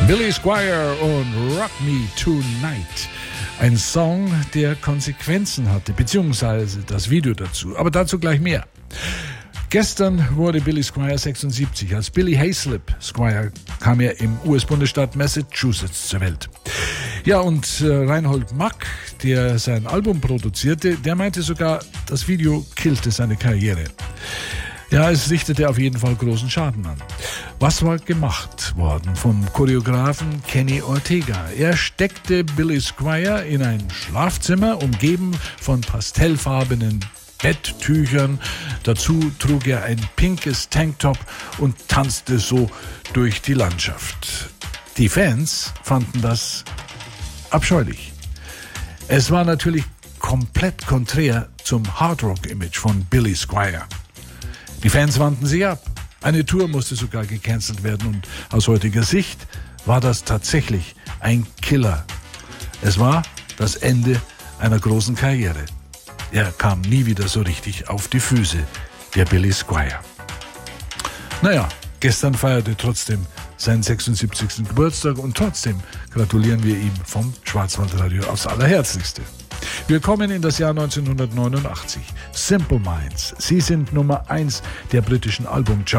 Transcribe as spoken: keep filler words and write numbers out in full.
Billy Squier und Rock Me Tonight. Ein Song, der Konsequenzen hatte, beziehungsweise das Video dazu. Aber dazu gleich mehr. Gestern wurde Billy Squier sechsundsiebzig. Als Billy Hayslip Squier kam er im U S-Bundesstaat Massachusetts zur Welt. Ja, und äh, Reinhold Mack, der sein Album produzierte, der meinte sogar, das Video killte seine Karriere. Ja, es richtete auf jeden Fall großen Schaden an. Was war gemacht worden vom Choreografen Kenny Ortega? Er steckte Billy Squier in ein Schlafzimmer, umgeben von pastellfarbenen Betttüchern. Dazu trug er ein pinkes Tanktop und tanzte so durch die Landschaft. Die Fans fanden das abscheulich. Es war natürlich komplett konträr zum Hardrock-Image von Billy Squier. Die Fans wandten sich ab. Eine Tour musste sogar gecancelt werden und aus heutiger Sicht war das tatsächlich ein Killer. Es war das Ende einer großen Karriere. Er kam nie wieder so richtig auf die Füße, der Billy Squier. Naja, gestern feierte trotzdem seinen sechsundsiebzigsten Geburtstag und trotzdem gratulieren wir ihm vom Schwarzwaldradio aufs Allerherzlichste. Wir kommen in das Jahr neunzehnhundertneunundachtzig. Simple Minds. Sie sind Nummer eins der britischen Albumcharts.